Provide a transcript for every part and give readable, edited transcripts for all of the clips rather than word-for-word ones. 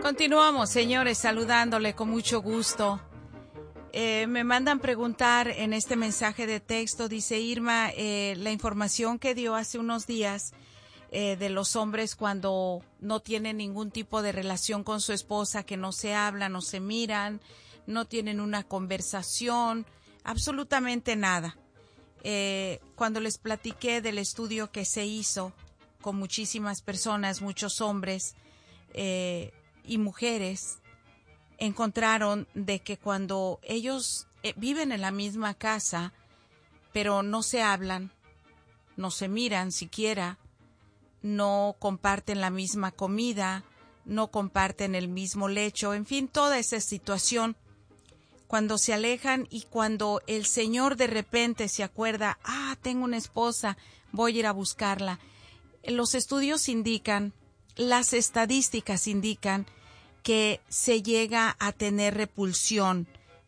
Continuamos, señores, saludándole con mucho gusto. Me mandan preguntar en este mensaje de texto, dice Irma, la información que dio hace unos días de los hombres cuando no tienen ningún tipo de relación con su esposa, que no se hablan, no se miran, no tienen una conversación, absolutamente nada. Cuando les platiqué del estudio que se hizo con muchísimas personas, muchos hombres y mujeres, encontraron de que cuando ellos viven en la misma casa, pero no se hablan, no se miran siquiera, no comparten la misma comida, no comparten el mismo lecho, en fin, toda esa situación, cuando se alejan y cuando el Señor de repente se acuerda, tengo una esposa, voy a ir a buscarla. Los estudios indican, las estadísticas indican que se llega a tener repulsión,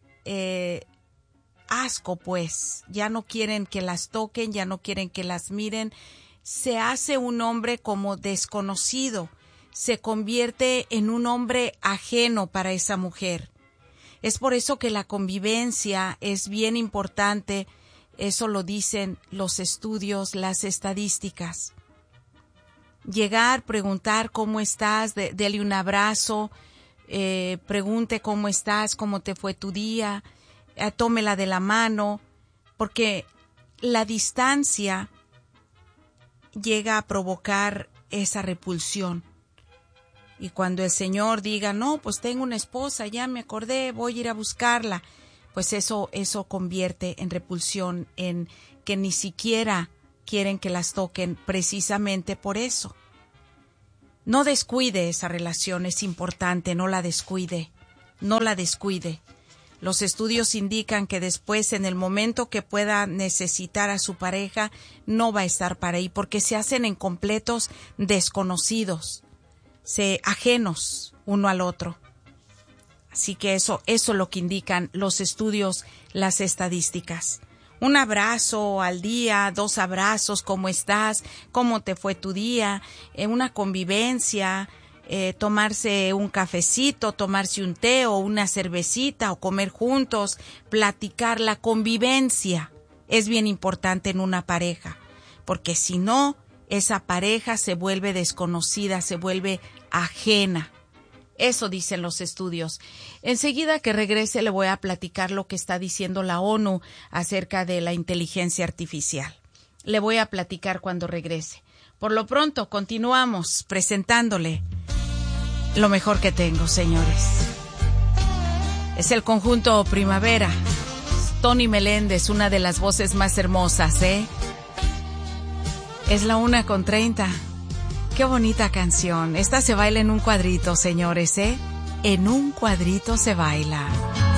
asco pues, ya no quieren que las toquen, ya no quieren que las miren, se hace un hombre como desconocido, se convierte en un hombre ajeno para esa mujer. Es por eso que la convivencia es bien importante, eso lo dicen los estudios, las estadísticas. Llegar, preguntar cómo estás, dele un abrazo, pregunte cómo estás, cómo te fue tu día, tómela de la mano, porque la distancia llega a provocar esa repulsión. Y cuando el Señor diga, no, pues tengo una esposa, ya me acordé, voy a ir a buscarla, pues eso convierte en repulsión, en que ni siquiera quieren que las toquen, precisamente por eso. No descuide esa relación, es importante, no la descuide, no la descuide. Los estudios indican que después, en el momento que pueda necesitar a su pareja, no va a estar para ahí, porque se hacen en completos desconocidos, ajenos uno al otro. Así que eso es lo que indican los estudios, las estadísticas. Un abrazo al día, 2 abrazos, ¿cómo estás? ¿Cómo te fue tu día? Una convivencia, tomarse un cafecito, tomarse un té o una cervecita o comer juntos, platicar. La convivencia es bien importante en una pareja, porque si no, esa pareja se vuelve desconocida, se vuelve ajena. Eso dicen los estudios. Enseguida que regrese le voy a platicar lo que está diciendo la ONU acerca de la inteligencia artificial. Le voy a platicar cuando regrese. Por lo pronto, continuamos presentándole lo mejor que tengo, señores. Es el conjunto Primavera. Tony Meléndez, una de las voces más hermosas, ¿eh? Es la 1:30. Qué bonita canción. Esta se baila en un cuadrito, señores, ¿eh? En un cuadrito se baila.